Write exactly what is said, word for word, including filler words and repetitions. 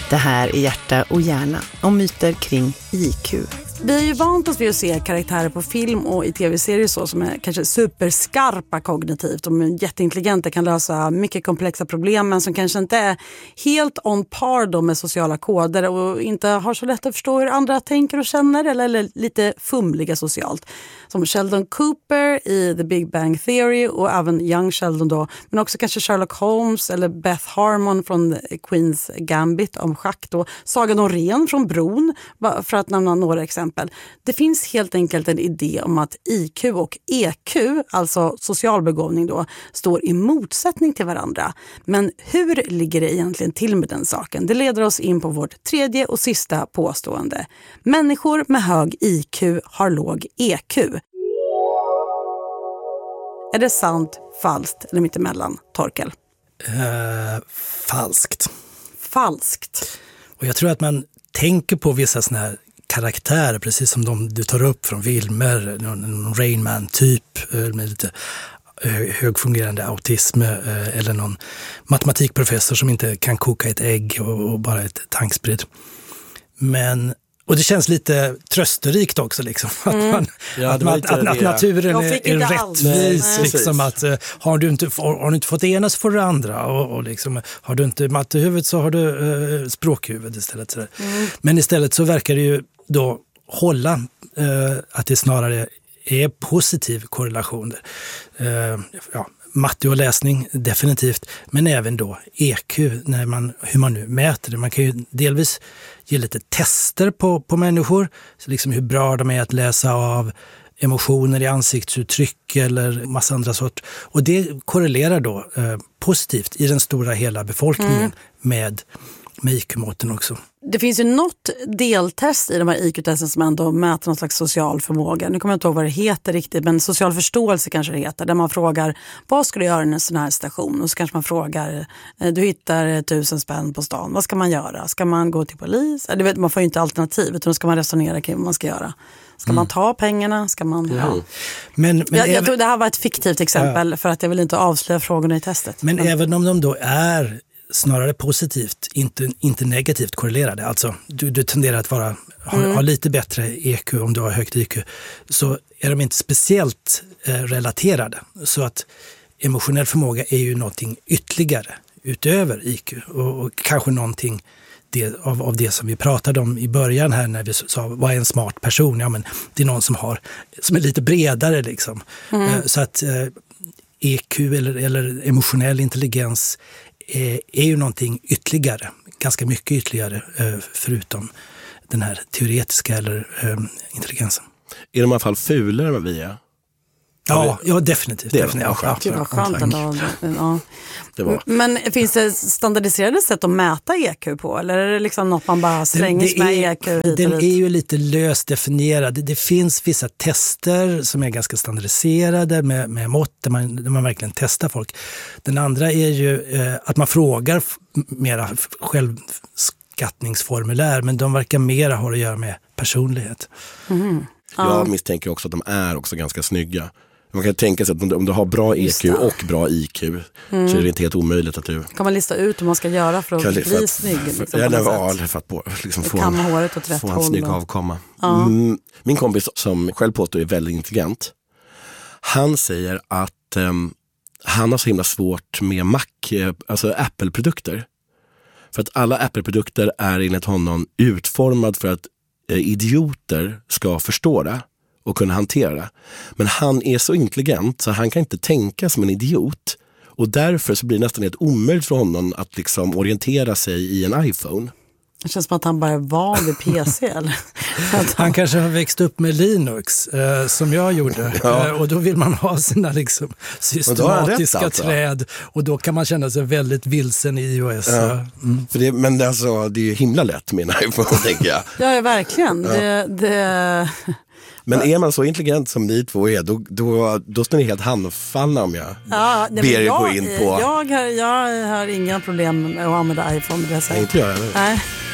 Det här är Hjärta och hjärna om myter kring I Q. Vi är ju vant oss vid att se karaktärer på film och i tv-serier så som är kanske superskarpa kognitivt. De är jätteintelligenta, kan lösa mycket komplexa problem men som kanske inte är helt on par då med sociala koder och inte har så lätt att förstå hur andra tänker och känner eller, eller lite fumliga socialt. Som Sheldon Cooper i The Big Bang Theory och även Young Sheldon då. Men också kanske Sherlock Holmes eller Beth Harmon från Queen's Gambit om schack då. Saga Norén från Bron för att nämna några exempel. Det finns helt enkelt en idé om att I Q och E Q, alltså social begåvning då, står i motsättning till varandra. Men hur ligger det egentligen till med den saken? Det leder oss in på vårt tredje och sista påstående. Människor med hög I Q har låg E Q. Är det sant, falskt eller mittemellan, Torkel? Uh, falskt. Falskt. Och jag tror att man tänker på vissa såna här karaktärer, precis som de du tar upp från filmer, någon, någon Rain Man-typ med lite högfungerande autism eller någon matematikprofessor som inte kan koka ett ägg och, och bara ett tanksprid. Men och det känns lite trösterikt också liksom. Mm. Att, man, ja, att, man, att, att naturen är, är rättvis. Liksom, att, har, du inte, har du inte fått det ena så får du det andra. Och, och liksom, har du inte mattehuvud så har du uh, språkhuvud istället. Mm. Men istället så verkar det ju då hålla uh, att det snarare är positiv korrelation. Uh, ja, matte och läsning definitivt. Men även då E Q, när man, hur man nu mäter det. Man kan ju delvis ge lite tester på, på människor. Så liksom hur bra de är att läsa av emotioner i ansiktsuttryck eller massa andra sort. Och det korrelerar då eh, positivt i den stora hela befolkningen mm. med, med I Q-måtten också. Det finns ju något deltest i de här I Q-testen som ändå mäter någon slags social förmåga. Nu kommer jag inte ihåg vad det heter riktigt, men social förståelse kanske det heter. Där man frågar, vad ska du göra i en sån här station? Och så kanske man frågar, du hittar tusen spänn på stan. Vad ska man göra? Ska man gå till polis? Du vet, man får ju inte alternativ, utan ska man resonera kring vad man ska göra. Ska mm. man ta pengarna? Ska man... Ja. Ja. Men, men jag, jag även, tror det här var ett fiktivt exempel ja. För att jag vill inte avslöja frågorna i testet. Men, men även om de då är snarare positivt, inte, inte negativt korrelerade. Alltså, du, du tenderar att vara, ha, mm. ha lite bättre E Q om du har högt I Q. Så är de inte speciellt eh, relaterade. Så att emotionell förmåga är ju någonting ytterligare utöver I Q. Och, och kanske någonting det, av, av det som vi pratade om i början här när vi sa, vad är en smart person? Ja, men det är någon som, har, som är lite bredare liksom. Mm. Eh, så att eh, E Q eller, eller emotionell intelligens är ju någonting ytterligare, ganska mycket ytterligare förutom den här teoretiska eller um, intelligensen. Är de i alla fall fulare än vad vi är? Ja, ja definitivt. Det definitivt. var skönt. Det var skönt ändå. Ja. Det var. Men finns det standardiserade sätt att mäta E Q på? Eller är det liksom något man bara slänger med E Q hit och Den dit? är ju lite löst definierad. Det, det finns vissa tester som är ganska standardiserade med, med mått där man, där man verkligen testar folk. Den andra är ju eh, att man frågar f- mera självskattningsformulär, men de verkar mera ha att göra med personlighet. Mm. Jag misstänker också att de är också ganska snygga. Man kan tänka sig att om du har bra E Q och bra I Q mm. så är det inte helt omöjligt att du... Kan man lista ut hur man ska göra för att kan, bli för att, snygg? Liksom, ja, för, för att på, liksom få en, håret åt rätt få en håll snygg och... avkomma. Ja. Mm, min kompis som själv påstår är väldigt intelligent. Han säger att um, han har så himla svårt med Mac, alltså Apple-produkter. För att alla Apple-produkter är enligt honom utformad för att eh, idioter ska förstå det och kunna hantera det. Men han är så intelligent så han kan inte tänka som en idiot. Och därför så blir det nästan helt omöjligt för honom att liksom orientera sig i en iPhone. Det känns som att han bara är van vid P C. Eller? Han kanske har växt upp med Linux eh, som jag gjorde. Ja. Eh, och då vill man ha sina liksom, systematiska rätt, alltså. träd. Och då kan man känna sig väldigt vilsen i iOS. Ja. Mm. För det, men det, alltså, det är ju himla lätt med en iPhone, tänker jag. Ja, verkligen. Ja. Det... det... Men är man så intelligent som ni två är, då, då, då står ni helt handfallna om jag ja, nej, ber er jag, gå in på... Jag har, jag har inga problem med att använda iPhone. Det nej, inte jag, eller? Nej.